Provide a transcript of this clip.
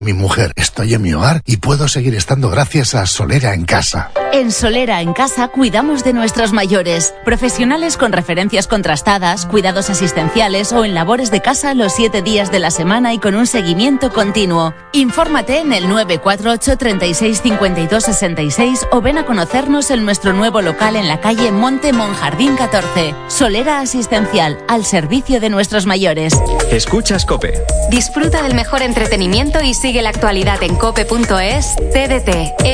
Mi mujer, estoy en mi hogar y puedo seguir estando gracias a Solera en Casa. En Solera en Casa cuidamos de nuestros mayores. Profesionales con referencias contrastadas, cuidados asistenciales o en labores de casa los 7 días de la semana y con un seguimiento continuo. Infórmate en el 948 36 52 66 o ven a conocernos en nuestro nuevo local en la calle Monte Monjardín 14. Solera Asistencial, al servicio de nuestros mayores. Escuchas COPE. Disfruta del mejor entretenimiento y sigue la actualidad en cope.es. TDT.